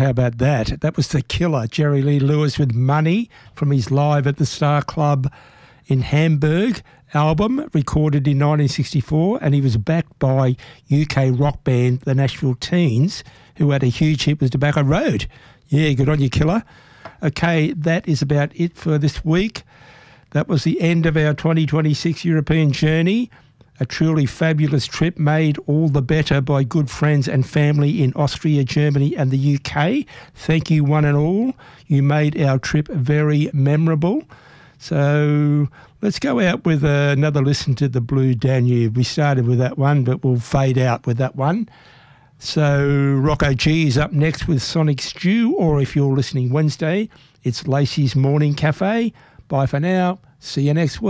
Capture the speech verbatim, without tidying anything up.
how about that? That was The Killer, Jerry Lee Lewis with Money from his Live at the Star Club in Hamburg album, recorded in nineteen sixty-four, and he was backed by U K rock band the Nashville Teens, who had a huge hit with Tobacco Road. Yeah, good on you, Killer. Okay, that is about it for this week. That was the end of our twenty twenty-six European journey. A truly fabulous trip made all the better by good friends and family in Austria, Germany and the U K. Thank you one and all. You made our trip very memorable. So let's go out with another listen to the Blue Danube. We started with that one, but we'll fade out with that one. So Rocco G is up next with Sonic Stew, or if you're listening Wednesday, it's Lacey's Morning Cafe. Bye for now. See you next week.